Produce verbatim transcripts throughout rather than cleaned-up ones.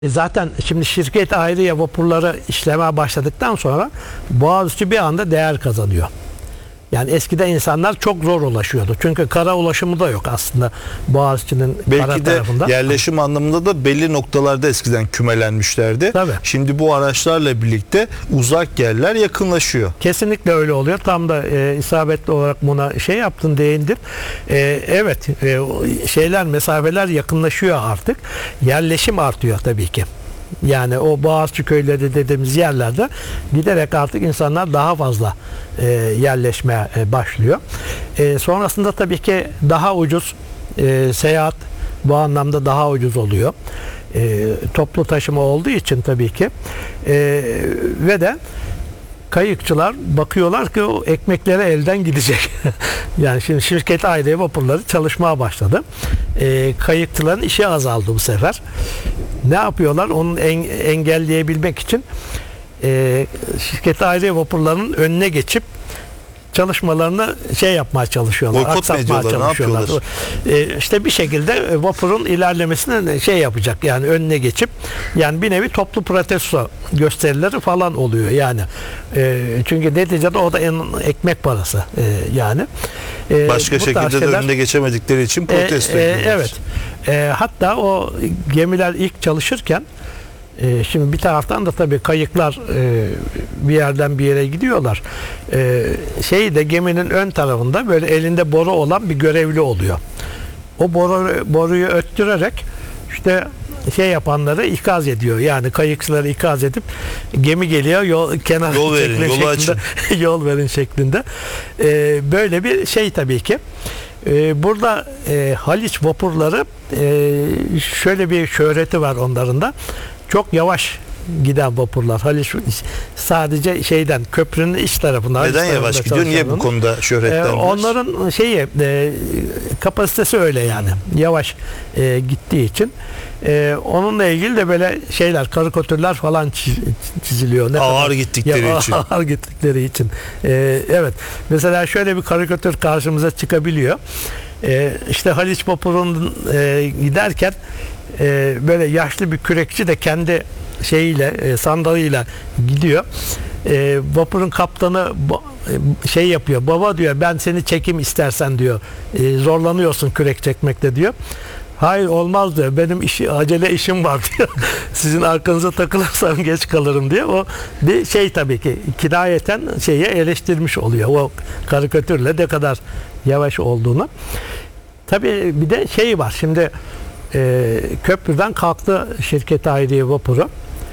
E Zaten şimdi şirket ayrıya vapurları işlemeye başladıktan sonra Boğaziçi bir anda değer kazanıyor. Yani eskiden insanlar çok zor ulaşıyordu. Çünkü kara ulaşımı da yok aslında Boğaziçi'nin kara Belki de tarafında. yerleşim anlamında da belli noktalarda eskiden kümelenmişlerdi. Tabii. Şimdi bu araçlarla birlikte uzak yerler yakınlaşıyor. Kesinlikle öyle oluyor. Tam da e, isabetli olarak buna şey yaptın, değindin. E, evet, e, şeyler, mesafeler yakınlaşıyor artık. Yerleşim artıyor tabii ki. Yani o Boğaziçi köyleri dediğimiz yerlerde giderek artık insanlar daha fazla e, yerleşmeye e, başlıyor. E, sonrasında tabii ki daha ucuz e, seyahat bu anlamda daha ucuz oluyor. E, toplu taşıma olduğu için tabii ki. E, ve de kayıkçılar bakıyorlar ki o ekmekleri elden gidecek. Yani şimdi şirket ayrı vapurları çalışmaya başladı. E, kayıkçıların işi azaldı bu sefer. Ne yapıyorlar? Onu en, engelleyebilmek için e, şirket ayrı vapurlarının önüne geçip çalışmalarını şey yapmaya çalışıyorlar. Boykot mu aksatmaya ediyorlar, ne çalışıyorlar. E, işte bir şekilde vapurun ilerlemesine şey yapacak. Yani önüne geçip yani bir nevi toplu protesto gösterileri falan oluyor yani. E, çünkü neticede o da en ekmek parası e, yani. E, Başka şekilde de şeyler, önüne geçemedikleri için protesto e, e, ediyorlar. Evet. E, hatta o gemiler ilk çalışırken e, şimdi bir taraftan da tabii kayıklar e, bir yerden bir yere gidiyorlar. E, şey de geminin ön tarafında böyle elinde boru olan bir görevli oluyor. O boru, boruyu öttürerek işte şey yapanları ikaz ediyor. Yani kayıkçıları ikaz edip gemi geliyor, yol kenar Yol verin, yolu açın. yol verin şeklinde. E, böyle bir şey tabii ki. Ee, burada e, Haliç vapurları e, şöyle bir şöhreti var onların da. Çok yavaş giden vapurlar. Haliç sadece şeyden, köprünün iç tarafında. Neden yavaş gidiyor? Niye bu konuda şöhretlenmiş? Ee, onların şeyi e, kapasitesi öyle yani. Yavaş e, gittiği için. E, onunla ilgili de böyle şeyler, karikatürler falan çiz, çiziliyor. Ne ağır kadar, gittikleri ya, için. Ağır gittikleri için. E, evet. Mesela şöyle bir karikatür karşımıza çıkabiliyor. E, işte Haliç vapurun e, giderken e, böyle yaşlı bir kürekçi de kendi şeyiyle, e, sandalıyla gidiyor. E, vapurun kaptanı e, şey yapıyor. Baba diyor, ben seni çekeyim istersen diyor. E, zorlanıyorsun kürek çekmekte diyor. Hayır olmaz diyor. Benim işi, acele işim var diyor. Sizin arkanıza takılırsam geç kalırım diyor. O bir şey tabii ki kinayeten şeye eleştirmiş oluyor. O karikatürle ne kadar yavaş olduğunu. Tabii bir de şey var. Şimdi e, köprüden kalktı şirket ayrı vapuru.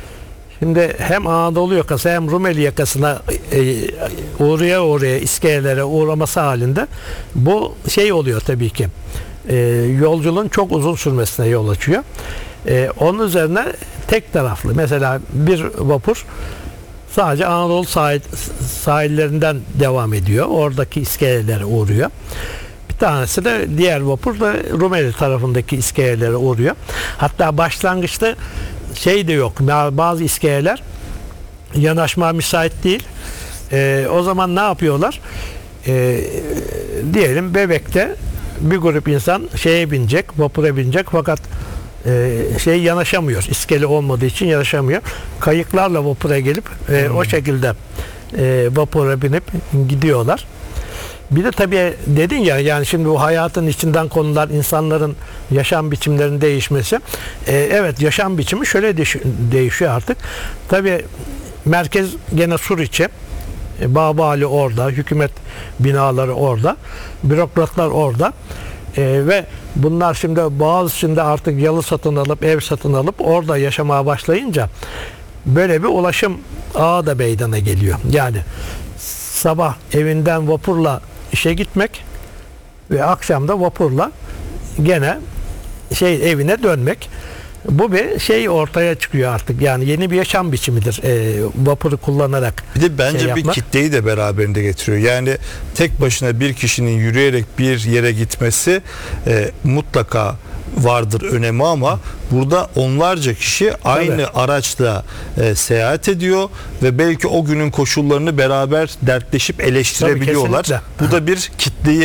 Şimdi hem Anadolu yakası hem Rumeli yakasına e, uğraya uğraya iskelelere uğraması halinde bu şey oluyor tabii ki. E, yolculuğun çok uzun sürmesine yol açıyor. E, onun üzerine tek taraflı mesela bir vapur sadece Anadolu sahil, sahillerinden devam ediyor. Oradaki iskelelere uğruyor. Bir tanesi de diğer vapur da Rumeli tarafındaki iskelelere uğruyor. Hatta başlangıçta şey de yok. Bazı iskeleler yanaşmaya müsait değil. E, o zaman ne yapıyorlar? E, diyelim Bebek'te bir grup insan şeye binecek, vapura binecek fakat e, şey yanaşamıyor. İskele olmadığı için yanaşamıyor. Kayıklarla vapura gelip e, hmm. o şekilde e, vapura binip gidiyorlar. Bir de tabii dedin ya yani şimdi bu hayatın içinden konular insanların yaşam biçimlerinin değişmesi. E, evet yaşam biçimi şöyle değiş- değişiyor artık. Tabii merkez gene Suriçi. E, Babali orada, hükümet binaları orada, bürokratlar orada. E, ve bunlar şimdi Boğaziçi'nde artık yalı satın alıp ev satın alıp orada yaşamaya başlayınca böyle bir ulaşım ağı da meydana geliyor. Yani sabah evinden vapurla işe gitmek ve akşam da vapurla gene şey evine dönmek. Bu bir şey ortaya çıkıyor artık. Yani yeni bir yaşam biçimidir. E, vapuru kullanarak. Bir de bence şey bir yapmak. kitleyi de beraberinde getiriyor. Yani tek başına bir kişinin yürüyerek bir yere gitmesi e, mutlaka vardır önemi ama burada onlarca kişi aynı Tabii. araçla e, seyahat ediyor ve belki o günün koşullarını beraber dertleşip eleştirebiliyorlar. Tabii, bu da bir kitleyi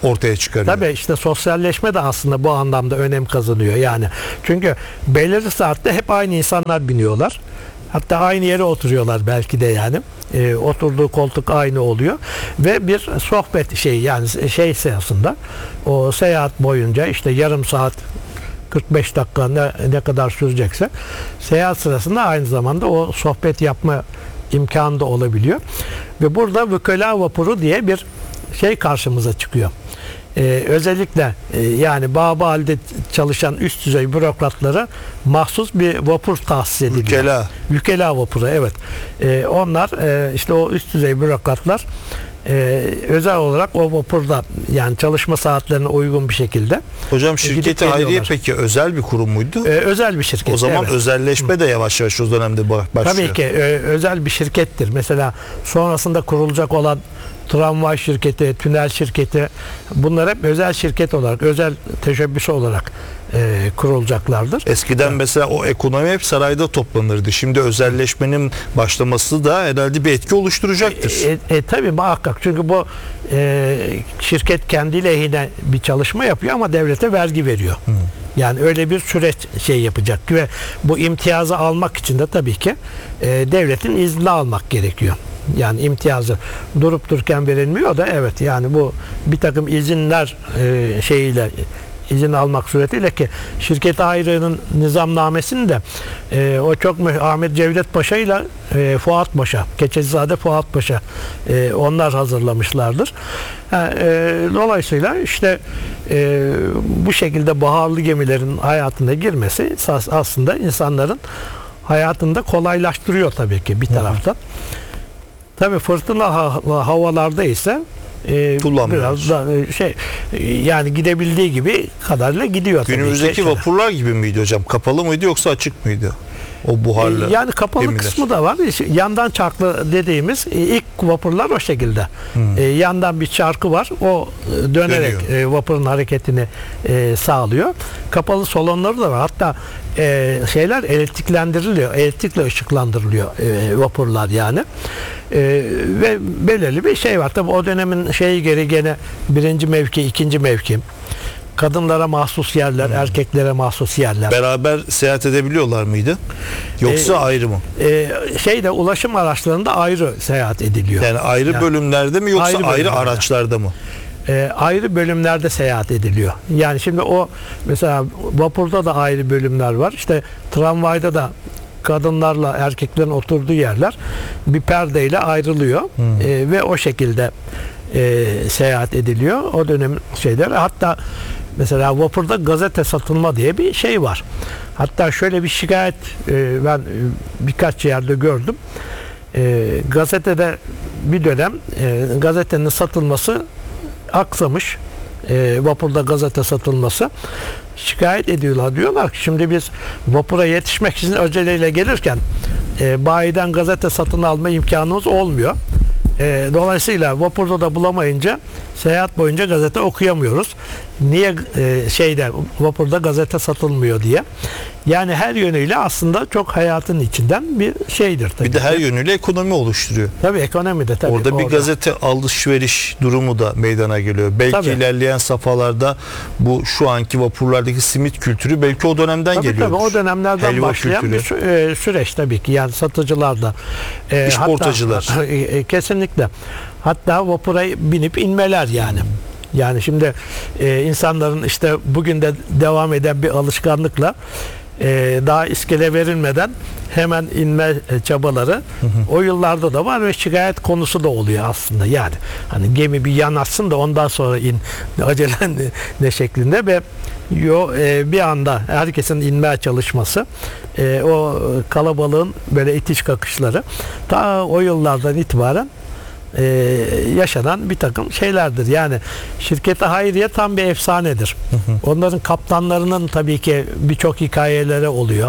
ortaya çıkarıyor. Tabii işte sosyalleşme de aslında bu anlamda önem kazanıyor yani. Çünkü belirli saatte hep aynı insanlar biniyorlar. Hatta aynı yere oturuyorlar belki de yani. E, oturduğu koltuk aynı oluyor. Ve bir sohbet şeyi yani şey sırasında o seyahat boyunca işte yarım saat kırk beş dakika ne, ne kadar sürecekse seyahat sırasında aynı zamanda o sohbet yapma imkanı da olabiliyor. Ve burada vükela vapuru diye bir şey karşımıza çıkıyor. Ee, özellikle e, yani bağ halde çalışan üst düzey bürokratlara mahsus bir vapur tahsis ediliyor. Vükela. Vükela vapuru evet. Ee, onlar e, işte o üst düzey bürokratlar e, özel olarak o vapurda yani çalışma saatlerine uygun bir şekilde. Hocam şirketi gidip Hayriye geliyorlar. peki özel bir kurum muydu? Ee, özel bir şirket. O zaman evet. özelleşme de yavaş yavaş o dönemde başlıyor. Tabii ki e, özel bir şirkettir. Mesela sonrasında kurulacak olan tramvay şirketi, tünel şirketi bunlar hep özel şirket olarak, özel teşebbüs olarak e, kurulacaklardır. Eskiden mesela o ekonomi hep sarayda toplanırdı. Şimdi özelleşmenin başlaması da herhalde bir etki oluşturacaktır. E, e, tabii muhakkak. Çünkü bu e, şirket kendi lehine bir çalışma yapıyor ama devlete vergi veriyor. Hmm. Yani öyle bir süreç şey yapacak ve bu imtiyazı almak için de tabii ki e, devletin izni almak gerekiyor. Yani imtiyazı durup dururken verilmiyor da evet yani bu bir takım izinler e, şeyiyle izin almak suretiyle ki şirket ayrının nizamnamesini de e, o çok mu Ahmet Cevdet Paşa ile e, Fuat Paşa, Keçecizade Fuat Paşa e, onlar hazırlamışlardır. Ha, e, dolayısıyla işte e, bu şekilde baharlı gemilerin hayatına girmesi aslında insanların hayatında kolaylaştırıyor tabii ki bir taraftan. Tabii fırtına havalarda ise e, biraz da e, şey e, yani gidebildiği gibi kadarıyla gidiyor. Günümüzdeki tabii. vapurlar gibi miydi hocam? Kapalı mıydı yoksa açık mıydı? O buharlı. E, yani kapalı gemiler. kısmı da var. Yandan çarklı dediğimiz e, ilk vapurlar o şekilde. Hmm. E, yandan bir çarkı var. O e, dönerek e, vapurun hareketini e, sağlıyor. Kapalı salonları da var. Hatta e, şeyler elektriklendiriliyor. Elektrikle ışıklandırılıyor e, vapurlar yani. E, ve belirli bir şey var. Tabii o dönemin şeyi geri gene birinci mevki, ikinci mevki. Kadınlara mahsus yerler, hmm. erkeklere mahsus yerler. Beraber seyahat edebiliyorlar mıydı? Yoksa ee, ayrı mı? E, şeyde ulaşım araçlarında ayrı seyahat ediliyor. Yani ayrı yani, bölümlerde mi yoksa ayrı, ayrı araçlarda mı? E, ayrı bölümlerde seyahat ediliyor. Yani şimdi o mesela vapurda da ayrı bölümler var. İşte tramvayda da kadınlarla erkeklerin oturduğu yerler bir perdeyle ayrılıyor. Hmm. E, ve o şekilde e, seyahat ediliyor. O dönem şeyler. Hatta mesela vapurda gazete satılma diye bir şey var. Hatta şöyle bir şikayet e, ben birkaç yerde gördüm. E, gazetede bir dönem e, gazetenin satılması aksamış. E, vapurda gazete satılması. Şikayet ediyorlar. Diyorlar ki şimdi biz vapura yetişmek için aceleyle gelirken e, bayiden gazete satın alma imkanımız olmuyor. E, dolayısıyla vapurda da bulamayınca seyahat boyunca gazete okuyamıyoruz. Niye e, şeyde vapurda gazete satılmıyor diye. Yani her yönüyle aslında çok hayatın içinden bir şeydir tabii. Bir de her yönüyle ekonomi oluşturuyor. Tabii ekonomi de tabii. Orada bir orada. gazete alışveriş durumu da meydana geliyor. Belki tabii. ilerleyen safhalarda bu şu anki vapurlardaki simit kültürü belki o dönemden tabii, geliyor. Tabii o dönemlerden Helva başlayan kültürü. bir sü- e, süreç tabii ki. Yani satıcılar da. E, İşportacılar. Hatta, e, kesinlikle. Hatta vapura binip inmeler yani. Yani şimdi e, insanların işte bugün de devam eden bir alışkanlıkla e, daha iskele verilmeden hemen inme çabaları hı hı. o yıllarda da var ve şikayet konusu da oluyor aslında. Yani hani gemi bir yanaşsın da ondan sonra in acelen ne şeklinde ve yo e, bir anda herkesin inmeye çalışması e, o kalabalığın böyle itiş kakışları ta o yıllardan itibaren Ee, yaşanan bir takım şeylerdir. Yani şirketi Hayriye tam bir efsanedir. Hı hı. Onların kaptanlarının tabii ki birçok hikayeleri oluyor.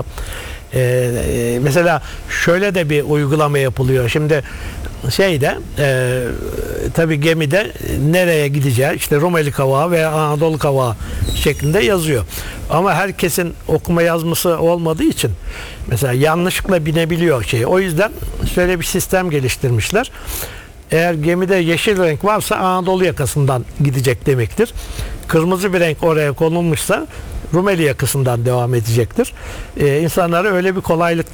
Ee, mesela şöyle de bir uygulama yapılıyor. Şimdi şeyde e, tabii gemide nereye gideceği işte Rumeli Kavağı veya Anadolu Kavağı şeklinde yazıyor. Ama herkesin okuma yazması olmadığı için mesela yanlışlıkla binebiliyor şey. O yüzden şöyle bir sistem geliştirmişler. Eğer gemide yeşil renk varsa Anadolu yakasından gidecek demektir. Kırmızı bir renk oraya konulmuşsa Rumeli yakasından devam edecektir. Ee, insanlara öyle bir kolaylık